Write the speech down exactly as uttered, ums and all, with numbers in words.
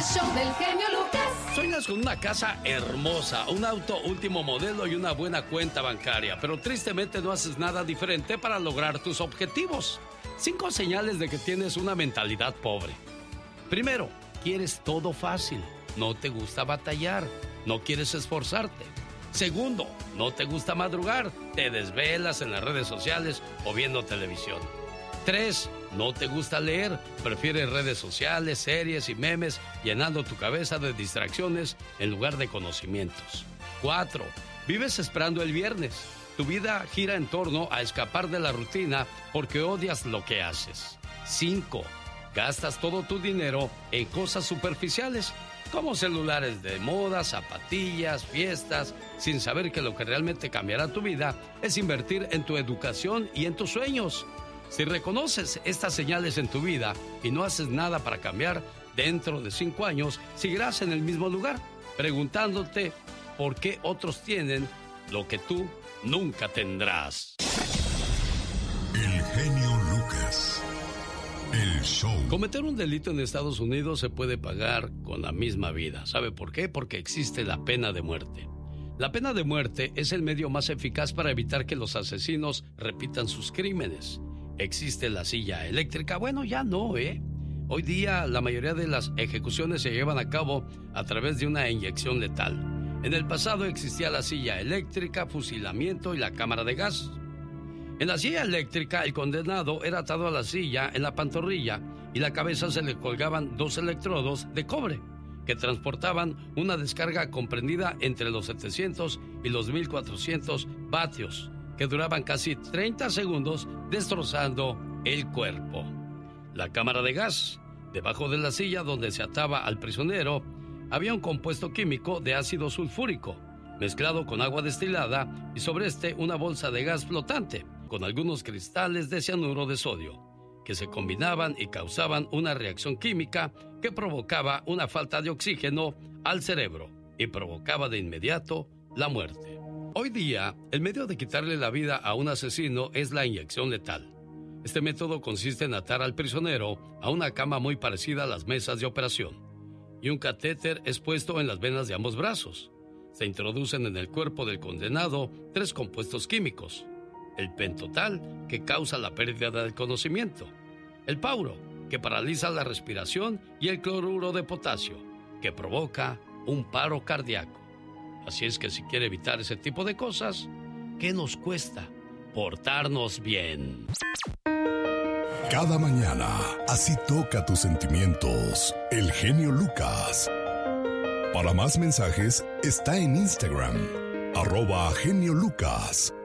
show del genio Lucas. Sueñas con una casa hermosa, un auto último modelo y una buena cuenta bancaria, pero tristemente no haces nada diferente para lograr tus objetivos. Cinco señales de que tienes una mentalidad pobre. Primero, quieres todo fácil. No te gusta batallar. No quieres esforzarte. Segundo, no te gusta madrugar. Te desvelas en las redes sociales o viendo televisión. Tres, no te gusta leer. Prefieres redes sociales, series y memes, llenando tu cabeza de distracciones en lugar de conocimientos. Cuatro, vives esperando el viernes. Tu vida gira en torno a escapar de la rutina porque odias lo que haces. Cinco, gastas todo tu dinero en cosas superficiales, como celulares de moda, zapatillas, fiestas, sin saber que lo que realmente cambiará tu vida es invertir en tu educación y en tus sueños. Si reconoces estas señales en tu vida y no haces nada para cambiar, dentro de cinco años seguirás en el mismo lugar, preguntándote por qué otros tienen lo que tú nunca tendrás. El genio Lucas. El show. Cometer un delito en Estados Unidos se puede pagar con la misma vida. ¿Sabe por qué? Porque existe la pena de muerte. La pena de muerte es el medio más eficaz para evitar que los asesinos repitan sus crímenes. ¿Existe la silla eléctrica? Bueno, ya no, ¿eh? Hoy día la mayoría de las ejecuciones se llevan a cabo a través de una inyección letal. En el pasado existía la silla eléctrica, fusilamiento y la cámara de gas. En la silla eléctrica, el condenado era atado a la silla en la pantorrilla y la cabeza se le colgaban dos electrodos de cobre que transportaban una descarga comprendida entre los setecientos y los mil cuatrocientos vatios que duraban casi treinta segundos destrozando el cuerpo. La cámara de gas. Debajo de la silla donde se ataba al prisionero había un compuesto químico de ácido sulfúrico mezclado con agua destilada y sobre este una bolsa de gas flotante con algunos cristales de cianuro de sodio que se combinaban y causaban una reacción química que provocaba una falta de oxígeno al cerebro y provocaba de inmediato la muerte. Hoy día, el medio de quitarle la vida a un asesino es la inyección letal. Este método consiste en atar al prisionero a una cama muy parecida a las mesas de operación y un catéter es puesto en las venas de ambos brazos. Se introducen en el cuerpo del condenado tres compuestos químicos: el pentotal, que causa la pérdida del conocimiento; el pauro, que paraliza la respiración; y el cloruro de potasio, que provoca un paro cardíaco. Así es que si quiere evitar ese tipo de cosas, ¿qué nos cuesta portarnos bien? Cada mañana, así toca tus sentimientos, el genio Lucas. Para más mensajes, está en Instagram, arroba genio Lucas.